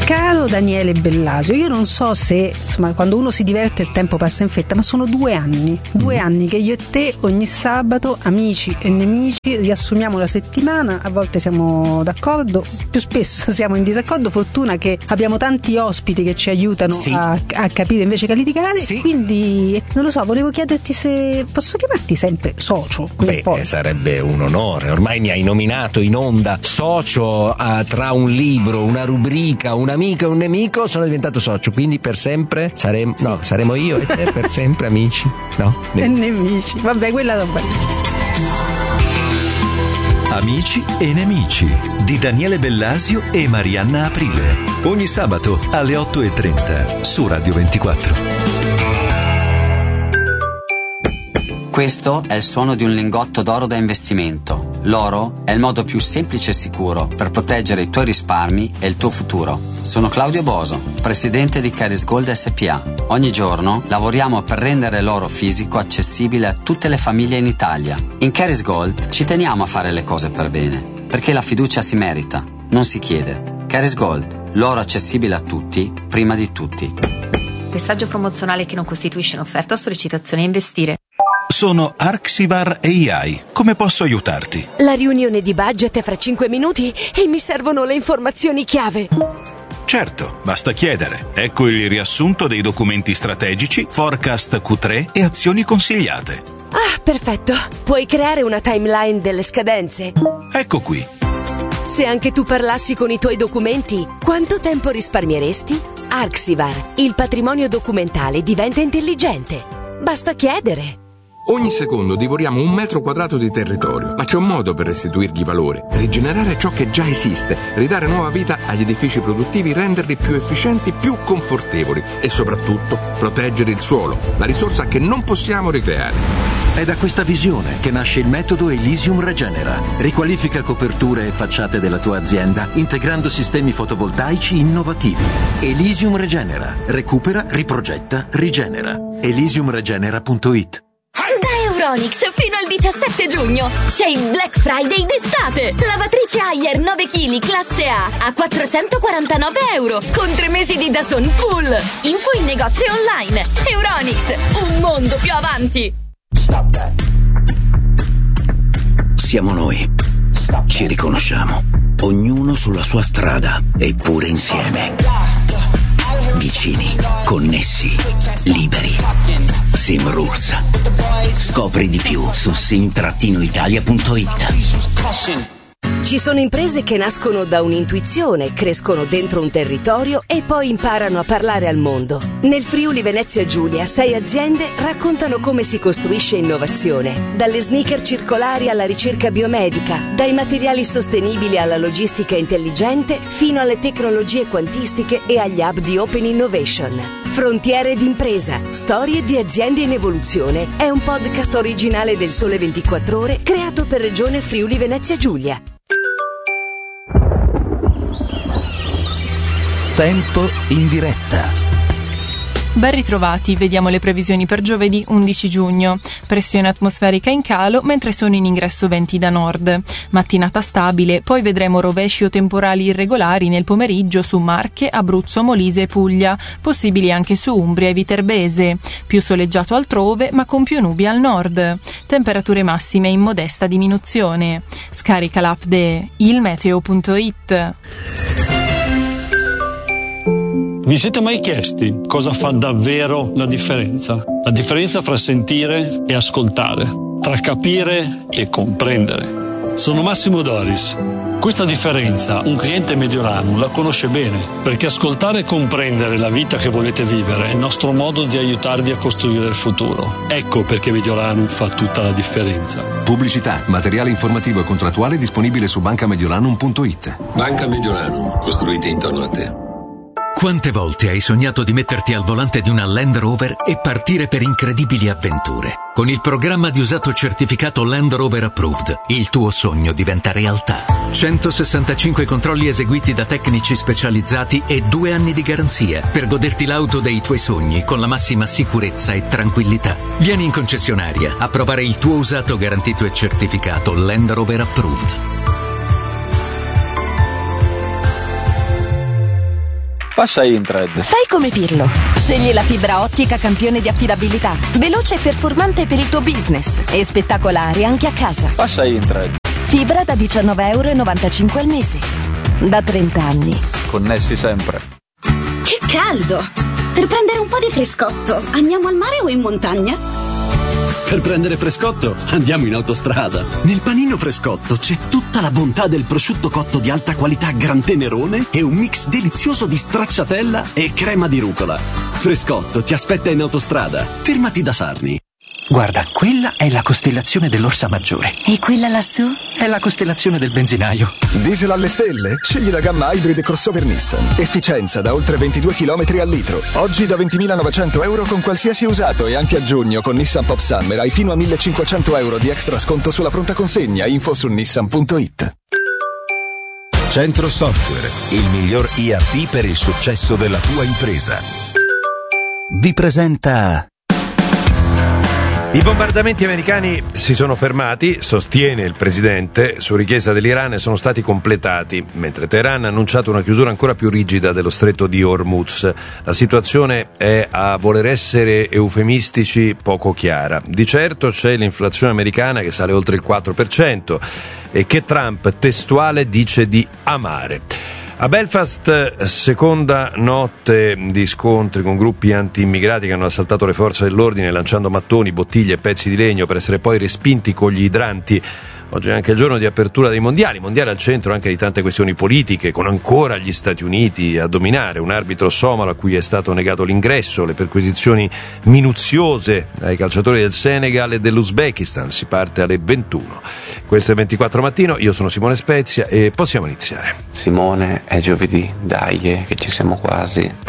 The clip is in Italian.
Caro Daniele Bellasio, io non so se, insomma, quando uno si diverte il tempo passa in fretta, ma sono 2 anni che io e te ogni sabato, amici e nemici, riassumiamo la settimana. A volte siamo d'accordo, più spesso siamo in disaccordo. Fortuna che abbiamo tanti ospiti che ci aiutano a capire invece che a litigare. Quindi non lo so, volevo chiederti se posso chiamarti sempre socio. Sarebbe un onore. Ormai mi hai nominato in onda socio tra un libro, una rubrica, un amico e un nemico. Sono diventato socio, quindi per sempre saremo io e te per sempre amici. No? Nemici. Vabbè, quella roba. Amici e nemici di Daniele Bellasio e Marianna Aprile. Ogni sabato alle 8:30 su Radio 24. Questo è il suono di un lingotto d'oro da investimento. L'oro è il modo più semplice e sicuro per proteggere i tuoi risparmi e il tuo futuro. Sono Claudio Boso, presidente di Caris Gold SPA. Ogni giorno lavoriamo per rendere l'oro fisico accessibile a tutte le famiglie in Italia. In Caris Gold ci teniamo a fare le cose per bene, perché la fiducia si merita, non si chiede. Caris Gold, l'oro accessibile a tutti, prima di tutti. Messaggio promozionale che non costituisce un'offerta o sollecitazione a investire. Sono Arxivar AI. Come posso aiutarti? La riunione di budget è fra 5 minuti e mi servono le informazioni chiave. Certo, basta chiedere. Ecco il riassunto dei documenti strategici, forecast Q3 e azioni consigliate. Ah, perfetto. Puoi creare una timeline delle scadenze? Ecco qui. Se anche tu parlassi con i tuoi documenti, quanto tempo risparmieresti? Arxivar, il patrimonio documentale diventa intelligente. Basta chiedere. Ogni secondo divoriamo 1 metro quadrato di territorio, ma c'è un modo per restituirgli valore, rigenerare ciò che già esiste, ridare nuova vita agli edifici produttivi, renderli più efficienti, più confortevoli e soprattutto proteggere il suolo, la risorsa che non possiamo ricreare. È da questa visione che nasce il metodo Elysium Regenera. Riqualifica coperture e facciate della tua azienda integrando sistemi fotovoltaici innovativi. Elysium Regenera. Recupera, riprogetta, rigenera. Elysiumregenera.it. Euronix fino al 17 giugno c'è il Black Friday d'estate. Lavatrice Haier 9 kg classe A 449 euro con 3 mesi di DAZN full. Info in negozio online. Euronix, un mondo più avanti. Siamo noi. Ci riconosciamo. Ognuno sulla sua strada, eppure insieme. Vicini, connessi, liberi. Simrules. Scopri di più su sim-italia.it. Ci sono imprese che nascono da un'intuizione, crescono dentro un territorio e poi imparano a parlare al mondo. Nel Friuli Venezia Giulia 6 aziende raccontano come si costruisce innovazione, dalle sneaker circolari alla ricerca biomedica, dai materiali sostenibili alla logistica intelligente fino alle tecnologie quantistiche e agli hub di Open Innovation. Frontiere d'impresa, storie di aziende in evoluzione è un podcast originale del Sole 24 Ore creato per Regione Friuli Venezia Giulia. Tempo in diretta. Ben ritrovati, vediamo le previsioni per giovedì 11 giugno. Pressione atmosferica in calo mentre sono in ingresso venti da nord. Mattinata stabile, poi vedremo rovesci o temporali irregolari nel pomeriggio su Marche, Abruzzo, Molise e Puglia, possibili anche su Umbria e Viterbese. Più soleggiato altrove ma con più nubi al nord. Temperature massime in modesta diminuzione. Scarica l'app de ilmeteo.it. Vi siete mai chiesti cosa fa davvero la differenza? La differenza fra sentire e ascoltare, tra capire e comprendere. Sono Massimo Doris. Questa differenza un cliente Mediolanum la conosce bene, perché ascoltare e comprendere la vita che volete vivere è il nostro modo di aiutarvi a costruire il futuro. Ecco perché Mediolanum fa tutta la differenza. Pubblicità, materiale informativo e contrattuale disponibile su bancamediolanum.it. Banca Mediolanum, costruite intorno a te. Quante volte hai sognato di metterti al volante di una Land Rover e partire per incredibili avventure? Con il programma di usato certificato Land Rover Approved, il tuo sogno diventa realtà. 165 controlli eseguiti da tecnici specializzati e 2 anni di garanzia per goderti l'auto dei tuoi sogni con la massima sicurezza e tranquillità. Vieni in concessionaria a provare il tuo usato garantito e certificato Land Rover Approved. Passa Intred. Fai come Pirlo. Scegli la fibra ottica campione di affidabilità. Veloce e performante per il tuo business. E spettacolare anche a casa. Passa Intred. Fibra da €19,95 al mese. Da 30 anni. Connessi sempre. Che caldo! Per prendere un po' di frescotto, andiamo al mare o in montagna? Per prendere frescotto, andiamo in autostrada. Nel panino frescotto c'è tutta la bontà del prosciutto cotto di alta qualità Gran Tenerone e un mix delizioso di stracciatella e crema di rucola. Frescotto ti aspetta in autostrada. Fermati da Sarni. Guarda, quella è la costellazione dell'Orsa Maggiore. E quella lassù? È la costellazione del benzinaio. Diesel alle stelle? Scegli la gamma Hybrid crossover Nissan. Efficienza da oltre 22 km al litro. Oggi da €20.900 con qualsiasi usato e anche a giugno con Nissan Pop Summer hai fino a €1.500 di extra sconto sulla pronta consegna. Info su nissan.it. Centro Software, il miglior ERP per il successo della tua impresa. Vi presenta... I bombardamenti americani si sono fermati, sostiene il presidente, su richiesta dell'Iran e sono stati completati, mentre Teheran ha annunciato una chiusura ancora più rigida dello stretto di Hormuz. La situazione è, a voler essere eufemistici, poco chiara. Di certo c'è l'inflazione americana che sale oltre il 4% e che Trump, testuale, dice di amare. A Belfast, seconda notte di scontri con gruppi anti-immigrati che hanno assaltato le forze dell'ordine lanciando mattoni, bottiglie e pezzi di legno per essere poi respinti con gli idranti. Oggi è anche il giorno di apertura dei mondiali al centro anche di tante questioni politiche, con ancora gli Stati Uniti a dominare, un arbitro somalo a cui è stato negato l'ingresso, le perquisizioni minuziose ai calciatori del Senegal e dell'Uzbekistan. Si parte alle 21. Questo è il 24 mattino, io sono Simone Spezia e possiamo iniziare. Simone, è giovedì, dai, che ci siamo quasi.